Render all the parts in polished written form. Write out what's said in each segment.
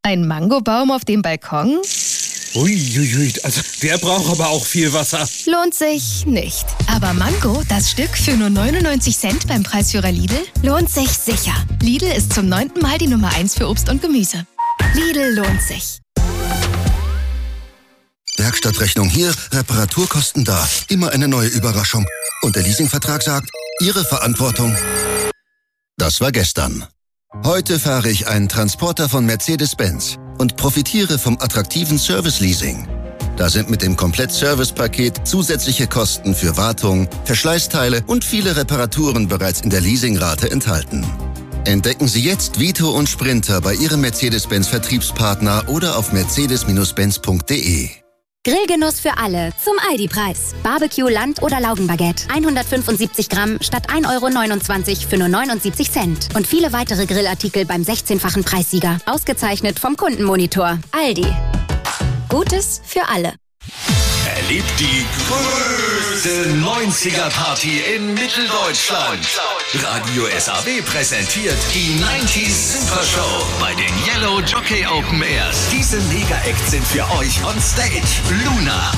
Ein Mangobaum auf dem Balkon? Uiuiui, also der braucht aber auch viel Wasser. Lohnt sich nicht. Aber Mango, das Stück für nur 99 Cent beim Preisführer Lidl, lohnt sich sicher. Lidl ist zum 9. Mal die Nummer 1 für Obst und Gemüse. Lidl lohnt sich. Werkstattrechnung hier, Reparaturkosten da. Immer eine neue Überraschung. Und der Leasingvertrag sagt, Ihre Verantwortung. Das war gestern. Heute fahre ich einen Transporter von Mercedes-Benz und profitiere vom attraktiven Service-Leasing. Da sind mit dem Komplett-Service-Paket zusätzliche Kosten für Wartung, Verschleißteile und viele Reparaturen bereits in der Leasingrate enthalten. Entdecken Sie jetzt Vito und Sprinter bei Ihrem Mercedes-Benz-Vertriebspartner oder auf mercedes-benz.de. Grillgenuss für alle zum Aldi-Preis. Barbecue, Land- oder Laugenbaguette. 175 Gramm statt 1,29 € für nur 79 Cent. Und viele weitere Grillartikel beim 16-fachen Preissieger. Ausgezeichnet vom Kundenmonitor. Aldi. Gutes für alle. Erlebt die größte 90er-Party in Mitteldeutschland. Radio SAW präsentiert die 90s Super Show bei den Yellow Jockey Open Airs. Diese Mega-Acts sind für euch on stage. Luna,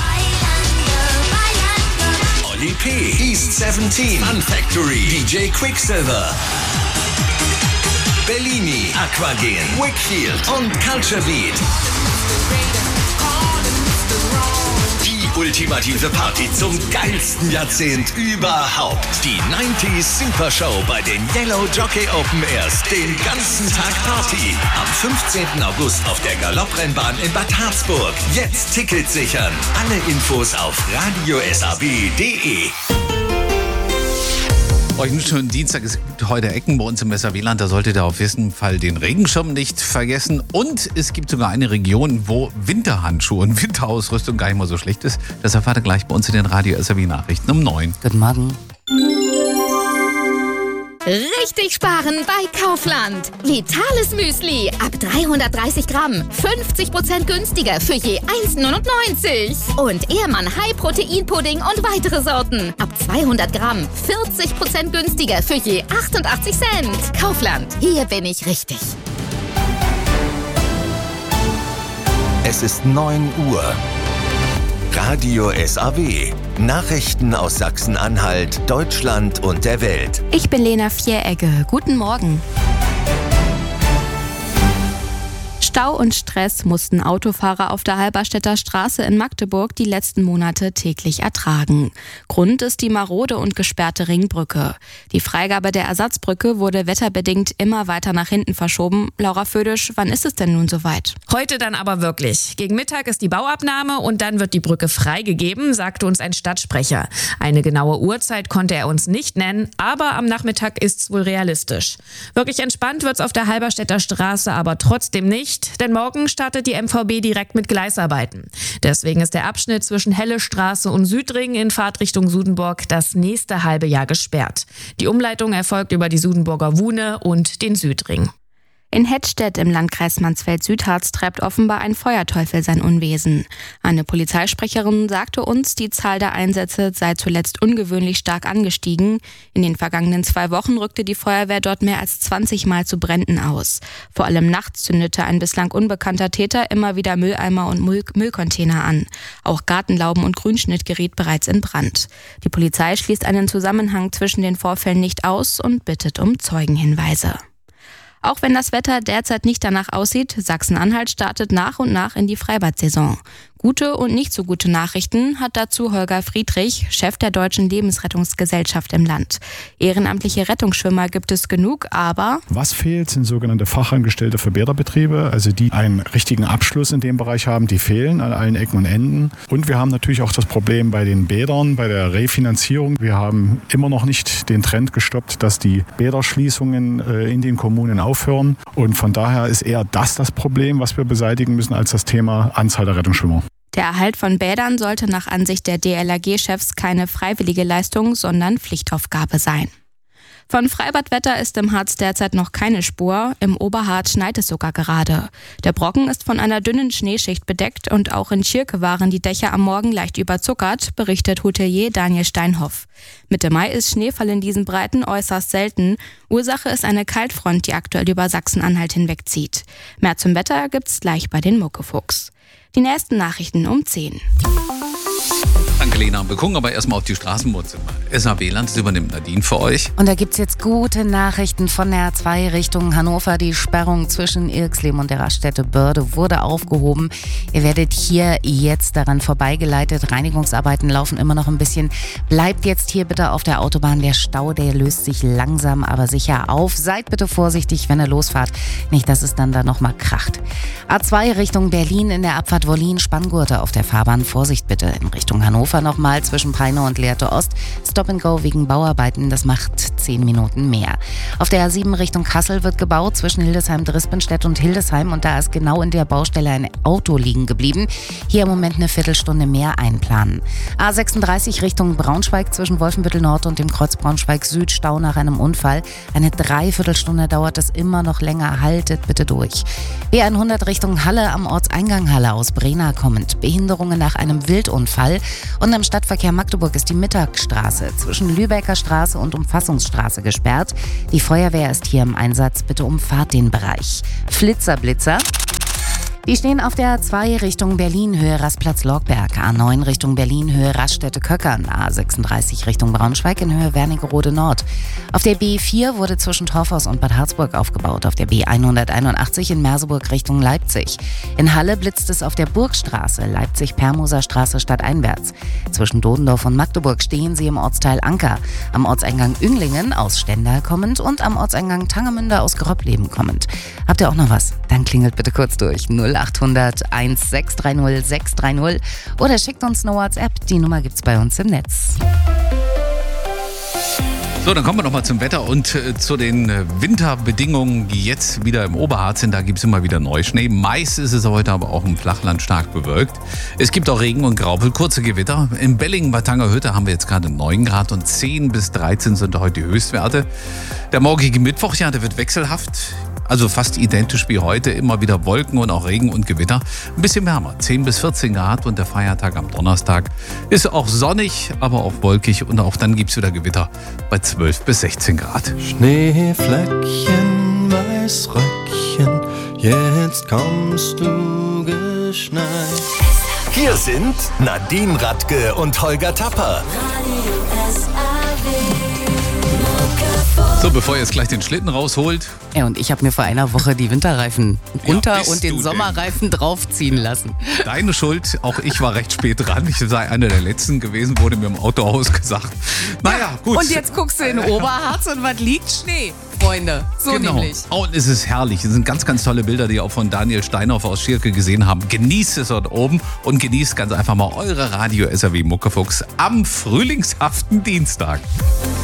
Oli P., East 17, Fun Factory, DJ Quicksilver, Bellini, Aquagen, Wickfield und Culture Beat. Ultimative Party zum geilsten Jahrzehnt überhaupt. Die 90s Super Show bei den Yellow Jockey Open Airs. Den ganzen Tag Party. Am 15. August auf der Galopprennbahn in Bad Harzburg. Jetzt Tickets sichern. Alle Infos auf radiosab.de. Euch einen schönen Dienstag. Es gibt heute Ecken bei uns im SAW-Land. Da solltet ihr auf jeden Fall den Regenschirm nicht vergessen. Und es gibt sogar eine Region, wo Winterhandschuhe und Winterausrüstung gar nicht mal so schlecht ist. Das erfahrt ihr gleich bei uns in den Radio-SAW-Nachrichten um 9. Guten Morgen. Richtig sparen bei Kaufland. Vitales Müsli ab 330 Gramm. 50% günstiger für je 1,99 €. Und Ehrmann High-Protein-Pudding und weitere Sorten. Ab 200 Gramm. 40% günstiger für je 88 Cent. Kaufland. Hier bin ich richtig. Es ist 9 Uhr. Radio SAW. Nachrichten aus Sachsen-Anhalt, Deutschland und der Welt. Ich bin Lena Vieregge. Guten Morgen. Stau und Stress mussten Autofahrer auf der Halberstädter Straße in Magdeburg die letzten Monate täglich ertragen. Grund ist die marode und gesperrte Ringbrücke. Die Freigabe der Ersatzbrücke wurde wetterbedingt immer weiter nach hinten verschoben. Laura Födisch, wann ist es denn nun soweit? Heute dann aber wirklich. Gegen Mittag ist die Bauabnahme und dann wird die Brücke freigegeben, sagte uns ein Stadtsprecher. Eine genaue Uhrzeit konnte er uns nicht nennen, aber am Nachmittag ist es wohl realistisch. Wirklich entspannt wird es auf der Halberstädter Straße aber trotzdem nicht. Denn morgen startet die MVB direkt mit Gleisarbeiten. Deswegen ist der Abschnitt zwischen Helle Straße und Südring in Fahrtrichtung Sudenburg das nächste halbe Jahr gesperrt. Die Umleitung erfolgt über die Sudenburger Wuhne und den Südring. In Hettstedt im Landkreis Mansfeld-Südharz treibt offenbar ein Feuerteufel sein Unwesen. Eine Polizeisprecherin sagte uns, die Zahl der Einsätze sei zuletzt ungewöhnlich stark angestiegen. In den vergangenen 2 Wochen rückte die Feuerwehr dort mehr als 20 Mal zu Bränden aus. Vor allem nachts zündete ein bislang unbekannter Täter immer wieder Mülleimer und Müllcontainer an. Auch Gartenlauben und Grünschnitt geriet bereits in Brand. Die Polizei schließt einen Zusammenhang zwischen den Vorfällen nicht aus und bittet um Zeugenhinweise. Auch wenn das Wetter derzeit nicht danach aussieht, Sachsen-Anhalt startet nach und nach in die Freibad-Saison. Gute und nicht so gute Nachrichten hat dazu Holger Friedrich, Chef der Deutschen Lebensrettungsgesellschaft im Land. Ehrenamtliche Rettungsschwimmer gibt es genug, aber... Was fehlt, sind sogenannte Fachangestellte für Bäderbetriebe, also die einen richtigen Abschluss in dem Bereich haben, die fehlen an allen Ecken und Enden. Und wir haben natürlich auch das Problem bei den Bädern, bei der Refinanzierung. Wir haben immer noch nicht den Trend gestoppt, dass die Bäderschließungen in den Kommunen aufhören. Und von daher ist eher das Problem, was wir beseitigen müssen, als das Thema Anzahl der Rettungsschwimmer. Der Erhalt von Bädern sollte nach Ansicht der DLRG-Chefs keine freiwillige Leistung, sondern Pflichtaufgabe sein. Von Freibadwetter ist im Harz derzeit noch keine Spur. Im Oberharz schneit es sogar gerade. Der Brocken ist von einer dünnen Schneeschicht bedeckt und auch in Tschirke waren die Dächer am Morgen leicht überzuckert, berichtet Hotelier Daniel Steinhoff. Mitte Mai ist Schneefall in diesen Breiten äußerst selten. Ursache ist eine Kaltfront, die aktuell über Sachsen-Anhalt hinwegzieht. Mehr zum Wetter gibt's gleich bei den Muckefuchs. Die nächsten Nachrichten um 10. Danke, Lena. Wir gucken aber erstmal auf die Straßenmutze. SAW-Land, das übernimmt Nadine für euch. Und da gibt's jetzt gute Nachrichten von der A2 Richtung Hannover. Die Sperrung zwischen Irxleben und der Raststätte Börde wurde aufgehoben. Ihr werdet hier jetzt daran vorbeigeleitet. Reinigungsarbeiten laufen immer noch ein bisschen. Bleibt jetzt hier bitte auf der Autobahn. Der Stau, der löst sich langsam, aber sicher auf. Seid bitte vorsichtig, wenn ihr losfahrt. Nicht, dass es dann da nochmal kracht. A2 Richtung Berlin in der Abfahrt Wollin-Spanngurte auf der Fahrbahn. Vorsicht bitte in Richtung Hannover nochmal zwischen Peine und Lehrte Ost. Stop and Go wegen Bauarbeiten, das macht 10 Minuten mehr. Auf der A7 Richtung Kassel wird gebaut zwischen Hildesheim-Drispenstedt und Hildesheim und da ist genau in der Baustelle ein Auto liegen geblieben. Hier im Moment eine Viertelstunde mehr einplanen. A36 Richtung Braunschweig zwischen Wolfenbüttel Nord und dem Kreuz Braunschweig Süd Stau nach einem Unfall. Eine Dreiviertelstunde dauert es immer noch länger. Haltet bitte durch. B100 Richtung Halle am Ortseingang Halle aus Brena kommend. Behinderungen nach einem Wildunfall. Und im Stadtverkehr Magdeburg ist die Mittagstraße zwischen Lübecker Straße und Umfassungsstraße gesperrt. Die Feuerwehr ist hier im Einsatz. Bitte umfahrt den Bereich. Flitzer. Die stehen auf der A2 Richtung Berlin, Höhe Rastplatz-Lorgberg, A9 Richtung Berlin, Höhe Raststätte-Köckern, A36 Richtung Braunschweig in Höhe Wernigerode Nord. Auf der B4 wurde zwischen Torfhaus und Bad Harzburg aufgebaut, auf der B181 in Merseburg Richtung Leipzig. In Halle blitzt es auf der Burgstraße, Leipzig-Permoser Straße stadteinwärts. Zwischen Dodendorf und Magdeburg stehen sie im Ortsteil Anker, am Ortseingang Ünglingen aus Stendal kommend und am Ortseingang Tangermünde aus Grobbleben kommend. Habt ihr auch noch was? Dann klingelt bitte kurz durch 0800 1630 630 oder schickt uns eine WhatsApp. Die Nummer gibt's bei uns im Netz. So, dann kommen wir nochmal zum Wetter und zu den Winterbedingungen, die jetzt wieder im Oberharz sind. Da gibt es immer wieder Neuschnee. Meist ist es heute aber auch im Flachland stark bewölkt. Es gibt auch Regen und Graupel, kurze Gewitter. In Bellingen bei Tangerhütte haben wir jetzt gerade 9 Grad und 10 bis 13 sind heute die Höchstwerte. Der morgige Mittwoch, ja, der wird wechselhaft. Also fast identisch wie heute, immer wieder Wolken und auch Regen und Gewitter. Ein bisschen wärmer, 10 bis 14 Grad und der Feiertag am Donnerstag ist auch sonnig, aber auch wolkig und auch dann gibt es wieder Gewitter bei 12 bis 16 Grad. Schneeflöckchen, Weißröckchen, jetzt kommst du geschneit. Hier sind Nadine Radke und Holger Tapper. So, bevor ihr jetzt gleich den Schlitten rausholt. Ja, und ich habe mir vor einer Woche die Winterreifen runter und den Sommerreifen draufziehen lassen. Deine Schuld, auch ich war recht spät dran. Ich sei einer der Letzten gewesen, wurde mir im Autohaus gesagt. Naja, gut. Und jetzt guckst du in Oberharz und was liegt? Schnee, Freunde. So genau. Nämlich. Oh, und es ist herrlich. Es sind ganz, ganz tolle Bilder, die ihr auch von Daniel Steinhoff aus Tschirke gesehen haben. Genießt es dort oben und genießt ganz einfach mal eure Radio SAW Muckefuchs am frühlingshaften Dienstag.